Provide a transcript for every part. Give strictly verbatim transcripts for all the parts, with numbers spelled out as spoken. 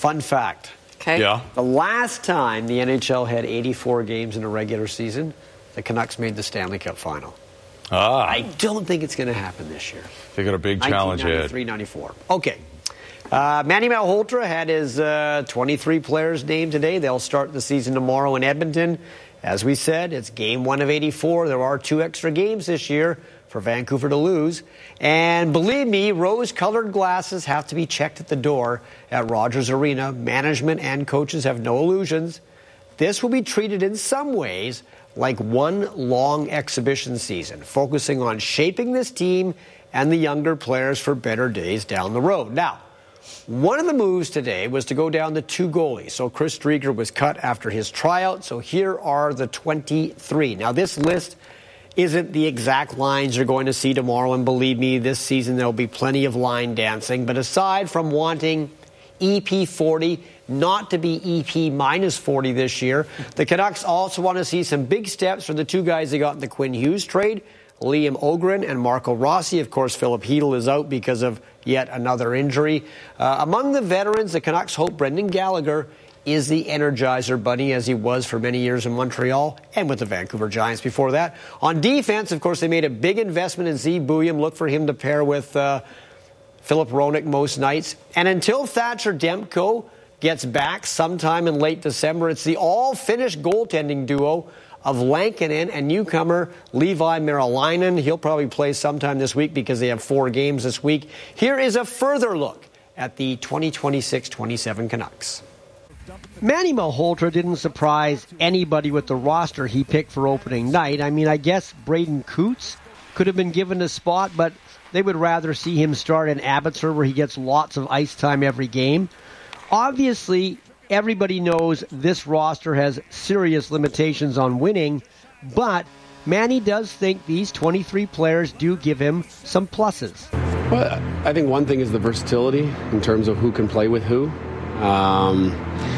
Fun fact. Okay. Yeah. The last time the N H L had eighty-four games in a regular season, the Canucks made the Stanley Cup final. Ah. I don't think it's going to happen this year. They got a big challenge ahead. nineteen ninety-three ninety-four. Okay. Uh, Manny Malhotra had his uh, twenty-three players named today. They'll start the season tomorrow in Edmonton. As we said, it's game one of eighty-four. There are two extra games this year for Vancouver to lose. And believe me, rose-colored glasses have to be checked at the door at Rogers Arena. Management and coaches have no illusions. This will be treated in some ways like one long exhibition season, focusing on shaping this team and the younger players for better days down the road. Now, one of the moves today was to go down to two goalies. So Chris Driedger was cut after his tryout. So here are the twenty-three. Now, this list isn't the exact lines you're going to see tomorrow. And believe me, this season there'll be plenty of line dancing. But aside from wanting E P forty, not to be E P minus forty this year, the Canucks also want to see some big steps for the two guys they got in the Quinn Hughes trade, Liam Ogren and Marco Rossi. Of course, Philip Hedl is out because of yet another injury. Uh, among the veterans, the Canucks hope Brendan Gallagher is the Energizer Bunny, as he was for many years in Montreal and with the Vancouver Giants before that. On defense, of course, they made a big investment in Z Bouillon. Look for him to pair with uh, Philip Hronek most nights. And until Thatcher Demko gets back sometime in late December, it's the all-Finnish goaltending duo of Lankinen and newcomer Levi Merilainen. He'll probably play sometime this week because they have four games this week. Here is a further look at the twenty twenty-six twenty-seven Canucks. Manny Malhotra didn't surprise anybody with the roster he picked for opening night. I mean, I guess Braden Coots could have been given a spot, but they would rather see him start in Abbotsford, where he gets lots of ice time every game. Obviously, everybody knows this roster has serious limitations on winning, but Manny does think these twenty-three players do give him some pluses. Well, I think one thing is the versatility in terms of who can play with who. Um,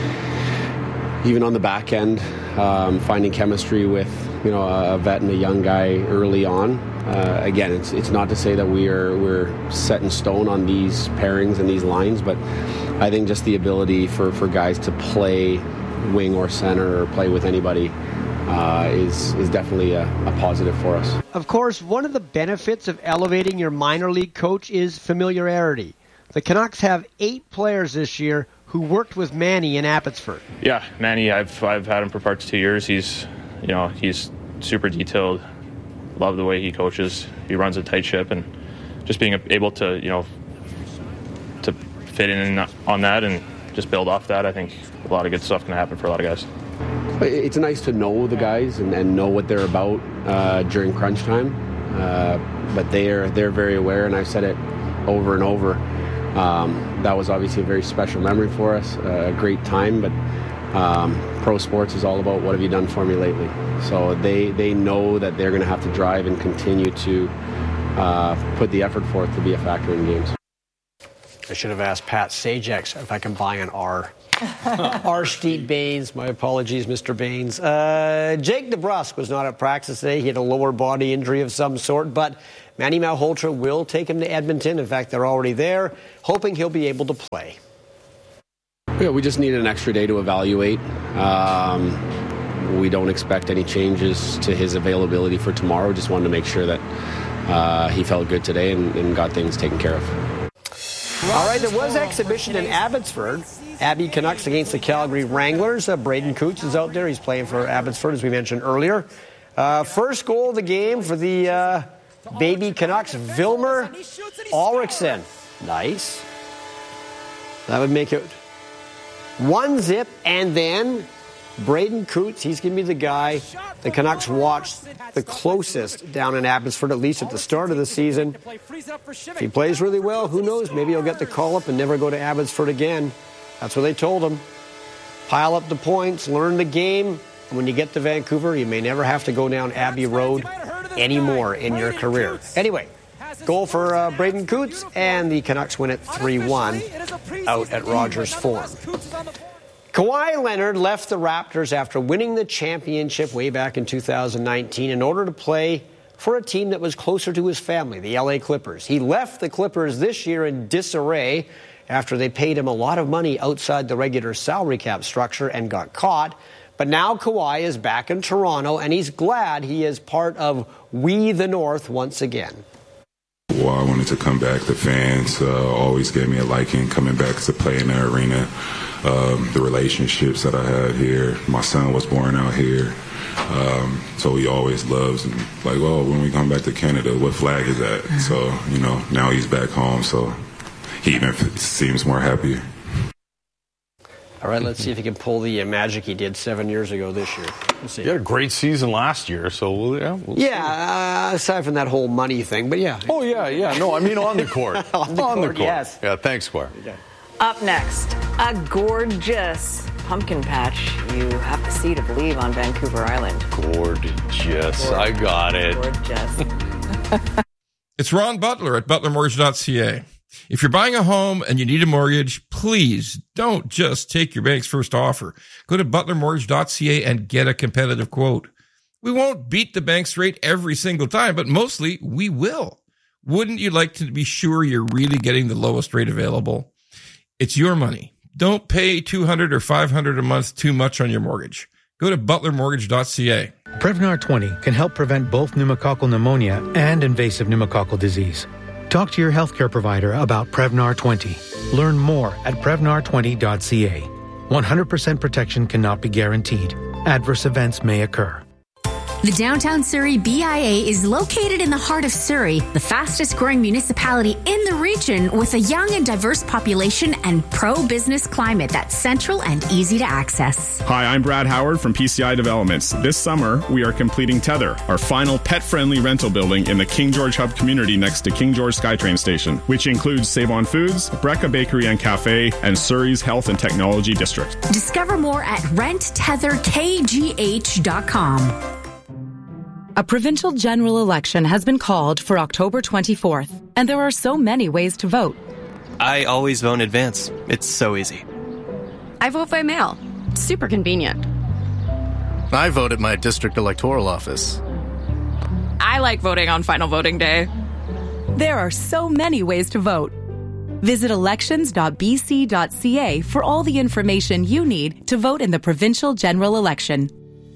even on the back end, um, finding chemistry with you know a vet and a young guy early on. Uh, again, it's it's not to say that we are we're set in stone on these pairings and these lines, but I think just the ability for, for guys to play wing or center or play with anybody uh, is is definitely a, a positive for us. Of course, one of the benefits of elevating your minor league coach is familiarity. The Canucks have eight players this year who worked with Manny in Abbotsford. Yeah, Manny, I've I've had him for parts two years. He's you know he's super detailed. Love the way he coaches. He runs a tight ship, and just being able to you know to fit in on that and just build off that, I think a lot of good stuff can happen for a lot of guys. It's nice to know the guys and, and know what they're about uh, during crunch time, uh, but they're they're very aware, and I've said it over and over. Um, that was obviously a very special memory for us, uh, a great time, but um, pro sports is all about what have you done for me lately. So they, they know that they're going to have to drive and continue to uh, put the effort forth to be a factor in games. I should have asked Pat Sajak if I can buy an R. Arshdeep Baines. My apologies, Mister Baines. Uh, Jake DeBrusk was not at practice today. He had a lower body injury of some sort, but Manny Malhotra will take him to Edmonton. In fact, they're already there, hoping he'll be able to play. Yeah, we just needed an extra day to evaluate. Um, we don't expect any changes to his availability for tomorrow. Just wanted to make sure that uh, he felt good today and, and got things taken care of. All right, there was exhibition in Abbotsford. Abbey Canucks against the Calgary Wranglers. Uh, Braden Coots is out there. He's playing for Abbotsford, as we mentioned earlier. Uh, first goal of the game for the uh, baby Canucks, Vilmer Ulriksson. Nice. That would make it one zip, and then Braden Coots, he's going to be the guy the Canucks watched the closest down in Abbotsford, at least at the start of the season. If he plays really well, who knows? Maybe he'll get the call-up and never go to Abbotsford again. That's what they told him. Pile up the points, learn the game, and when you get to Vancouver, you may never have to go down Abbey Road anymore in your career. Anyway, goal for uh, Braden Coots, and the Canucks win it three one out at Rogers Forum. Kawhi Leonard left the Raptors after winning the championship way back in two thousand nineteen in order to play for a team that was closer to his family, the L A Clippers. He left the Clippers this year in disarray after they paid him a lot of money outside the regular salary cap structure and got caught. But now Kawhi is back in Toronto, and he's glad he is part of We the North once again. Well, I wanted to come back. The fans uh, always gave me a liking coming back to play in the arena. Um, the relationships that I had here. My son was born out here. Um, so he always loves and like, oh, when we come back to Canada, what flag is that? So, you know, now he's back home. So he even seems more happier. All right, let's see if he can pull the uh, magic he did seven years ago this year. Let's see. He had a great season last year, so we'll, yeah. We'll yeah, uh, aside from that whole money thing, but yeah. Oh, yeah, yeah. No, I mean on the court. on the on court, the court. Yes. Yeah, thanks, Squire. Okay. Up next, a gorgeous pumpkin patch you have to see to believe on Vancouver Island. Gorgeous. I got it. Gorgeous. It's Ron Butler at butler mortgage dot c a. If you're buying a home and you need a mortgage, please don't just take your bank's first offer. Go to butler mortgage dot c a and get a competitive quote. We won't beat the bank's rate every single time, but mostly we will. Wouldn't you like to be sure you're really getting the lowest rate available? It's your money. Don't pay two hundred dollars or five hundred dollars a month too much on your mortgage. Go to butler mortgage dot c a. Prevnar twenty can help prevent both pneumococcal pneumonia and invasive pneumococcal disease. Talk to your healthcare provider about Prevnar twenty. Learn more at prevnar twenty dot c a. one hundred percent protection cannot be guaranteed. Adverse events may occur. The Downtown Surrey B I A is located in the heart of Surrey, the fastest growing municipality in the region with a young and diverse population and pro-business climate that's central and easy to access. Hi, I'm Brad Howard from P C I Developments. This summer, we are completing Tether, our final pet-friendly rental building in the King George Hub community next to King George SkyTrain Station, which includes Save On Foods, Brecca Bakery and Cafe, and Surrey's Health and Technology District. Discover more at rent tether k g h dot com. A provincial general election has been called for October twenty-fourth, and there are so many ways to vote. I always vote in advance. It's so easy. I vote by mail. Super convenient. I vote at my district electoral office. I like voting on final voting day. There are so many ways to vote. Visit elections dot b c dot c a for all the information you need to vote in the provincial general election.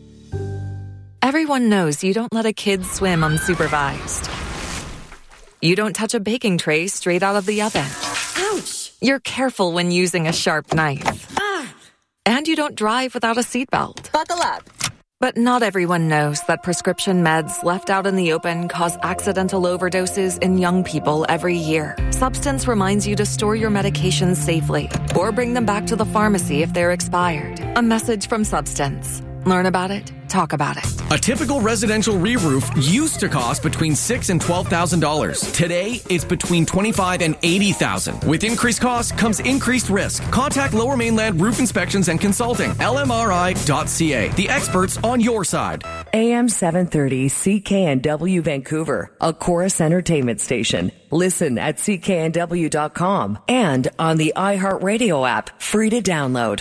Everyone knows you don't let a kid swim unsupervised. You don't touch a baking tray straight out of the oven. Ouch! You're careful when using a sharp knife. Ah! And you don't drive without a seatbelt. Buckle up! But not everyone knows that prescription meds left out in the open cause accidental overdoses in young people every year. Substance reminds you to store your medications safely or bring them back to the pharmacy if they're expired. A message from Substance. Learn about it. Talk about it. A typical residential re-roof used to cost between six thousand dollars and twelve thousand dollars. Today, it's between twenty-five thousand dollars and eighty thousand dollars. With increased costs comes increased risk. Contact Lower Mainland Roof Inspections and Consulting, L M R I dot C A. The experts on your side. A M seven thirty C K N W Vancouver, a Chorus Entertainment station. Listen at c k n w dot com and on the iHeartRadio app, free to download.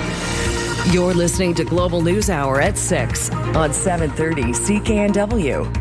You're listening to Global News Hour at six on seven thirty C K N W.